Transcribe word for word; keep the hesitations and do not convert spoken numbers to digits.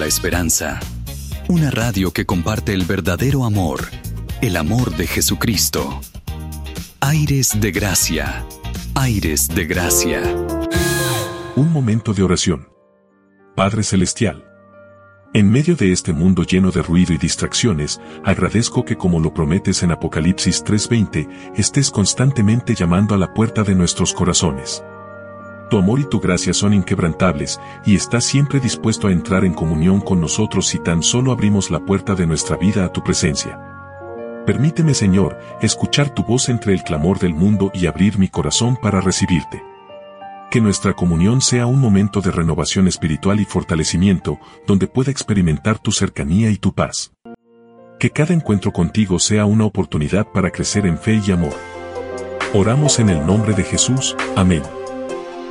la esperanza. Una radio que comparte el verdadero amor, el amor de Jesucristo. Aires de gracia, aires de gracia. Un momento de oración. Padre Celestial, en medio de este mundo lleno de ruido y distracciones, agradezco que, como lo prometes en Apocalipsis tres veinte, estés constantemente llamando a la puerta de nuestros corazones. Tu amor y tu gracia son inquebrantables, y estás siempre dispuesto a entrar en comunión con nosotros si tan solo abrimos la puerta de nuestra vida a tu presencia. Permíteme, Señor, escuchar tu voz entre el clamor del mundo y abrir mi corazón para recibirte. Que nuestra comunión sea un momento de renovación espiritual y fortalecimiento, donde pueda experimentar tu cercanía y tu paz. Que cada encuentro contigo sea una oportunidad para crecer en fe y amor. Oramos en el nombre de Jesús. Amén.